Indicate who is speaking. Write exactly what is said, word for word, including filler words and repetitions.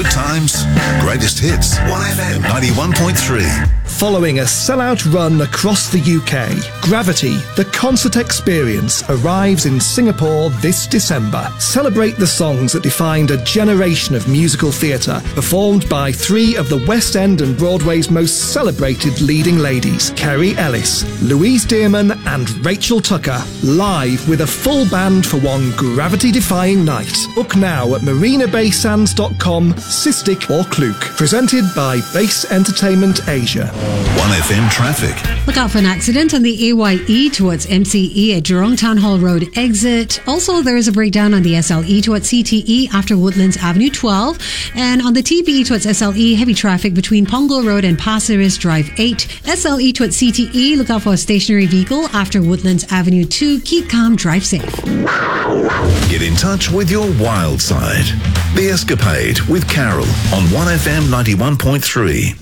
Speaker 1: Good times, greatest hits. one F M ninety-one point three.
Speaker 2: Following a sellout run across the U K, Gravity, the concert experience, arrives in Singapore this December. Celebrate the songs that defined a generation of musical theatre, performed by three of the West End and Broadway's most celebrated leading ladies, Kerry Ellis, Louise Dearman and Rachel Tucker, live with a full band for one gravity-defying night. Book now at marina bay sands dot com, Cystic or Klook. Presented by Base Entertainment Asia.
Speaker 1: one F M traffic.
Speaker 3: Look out for an accident on the A Y E towards M C E at Jurong Town Hall Road exit. Also, there is a breakdown on the S L E towards C T E after Woodlands Avenue twelve. And on the T B E towards S L E, heavy traffic between Punggol Road and Pasir Ris Drive eight. S L E towards C T E, look out for a stationary vehicle after Woodlands Avenue two. Keep calm, drive safe.
Speaker 1: Get in touch with your wild side. The Escapade with Carol on one F M ninety-one point three.